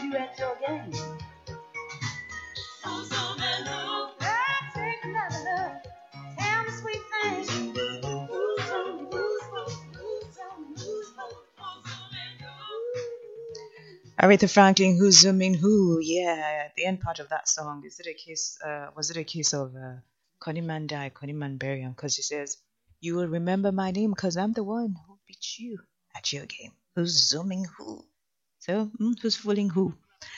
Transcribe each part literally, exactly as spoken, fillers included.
you at your game. Who's zooming who? I'll take another look. Tell me sweet things. Who's zooming, who's who? Who's zooming, who's who? Who's zooming who? Aretha Franklin, who's zooming who? Yeah, the end part of that song. Is it a case? Uh, was it a case of uh, Connie Man die, Connie Man bury him? Because she says, "You will remember my name, because I'm the one who beat you at your game." Who's zooming who? So, mm, who's fooling who?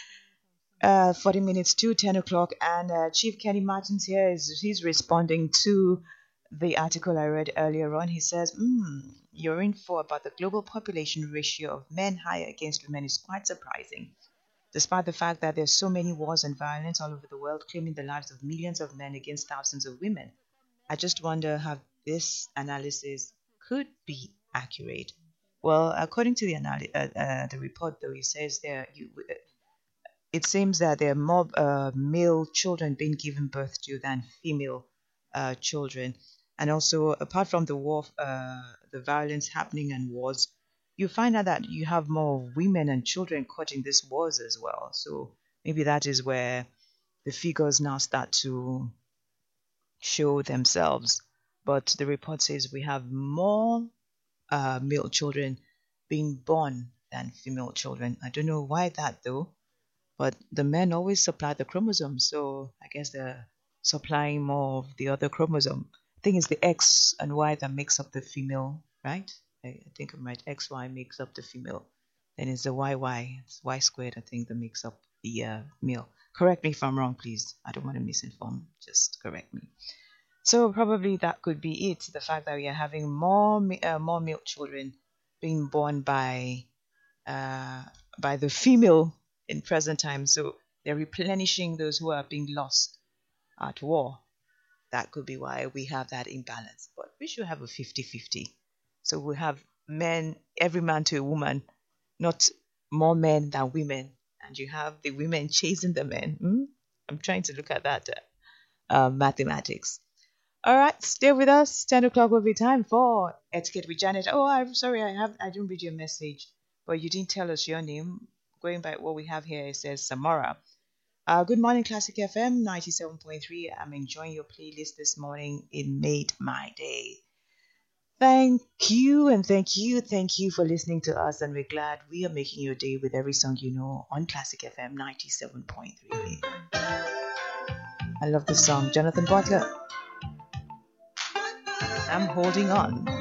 Uh, forty minutes to ten o'clock, and uh, Chief Kenny Martins here is he's responding to the article I read earlier on. He says, mm, "Your info about the global population ratio of men higher against women is quite surprising. Despite the fact that there's so many wars and violence all over the world claiming the lives of millions of men against thousands of women, I just wonder how this analysis could be accurate." Well, according to the anal- uh, uh, the report, though, it says there you, uh, it seems that there are more uh, male children being given birth to than female uh, children, and also apart from the war, uh, the violence happening and wars, you find out that you have more women and children caught in these wars as well. So maybe that is where the figures now start to show themselves. But the report says we have more uh, male children being born than female children. I don't know why that though, but the men always supply the chromosome, so I guess they're supplying more of the other chromosome. I think it's the X and Y that makes up the female, right? I, I think I'm right. X Y makes up the female. Then it's the Y Y, it's Y squared, I think, that makes up the uh, male. Correct me if I'm wrong, please. I don't want to misinform. Just correct me. So probably that could be it. The fact that we are having more uh, more male children being born by uh, by the female in present time. So they're replenishing those who are being lost at war. That could be why we have that imbalance. But we should have a fifty-fifty. So we have men, every man to a woman, not more men than women. And you have the women chasing the men. Hmm? I'm trying to look at that uh, uh, mathematics. All right, stay with us. ten o'clock will be time for Etiquette with Janet. Oh, I'm sorry, I have I didn't read your message, but you didn't tell us your name. Going by what we have here, it says Samara. Uh, good morning, Classic F M ninety-seven point three. I'm enjoying your playlist this morning. It made my day. Thank you, and thank you, thank you for listening to us, and we're glad we are making your day with every song you know on Classic F M ninety-seven point three. I love this song, Jonathan Butler. I'm holding on.